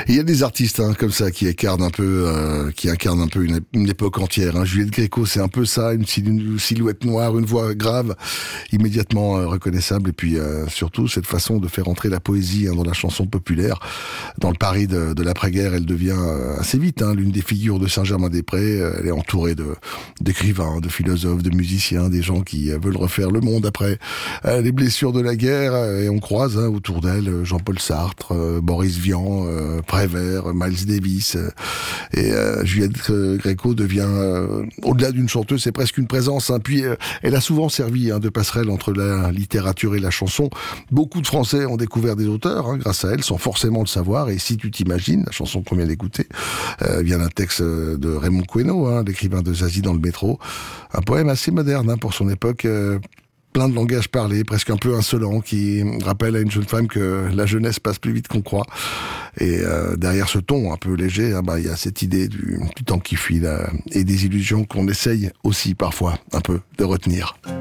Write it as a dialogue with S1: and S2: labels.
S1: Il y a des artistes comme ça qui incarnent un peu, une époque entière. Juliette Gréco, c'est un peu ça, une silhouette noire, une voix grave, immédiatement reconnaissable. Et puis surtout cette façon de faire entrer la poésie dans la chanson populaire. Dans le Paris de l'après-guerre, elle devient assez vite l'une des figures de Saint-Germain-des-Prés. Elle est entourée d'écrivains, de philosophes, de musiciens, des gens qui veulent refaire le monde après les blessures de la guerre. Et on croise autour d'elle Jean-Paul Sartre, Boris Vian, Prévert, Miles Davis. Et Juliette Gréco devient, au-delà d'une chanteuse, c'est presque une présence. Puis elle a souvent servi de passerelle entre la littérature et la chanson. Beaucoup de Français ont découvert des auteurs grâce à elle, sans forcément le savoir. Et si tu t'imagines, la chanson qu'on vient d'écouter vient d'un texte de Raymond Queneau, l'écrivain de Zazie dans le métro. Un poème assez moderne pour son époque, plein de langage parlé, presque un peu insolent, qui rappelle à une jeune femme que la jeunesse passe plus vite qu'on croit. Et derrière ce ton un peu léger, il y a cette idée du temps qui fuit là, et des illusions qu'on essaye aussi parfois un peu de retenir.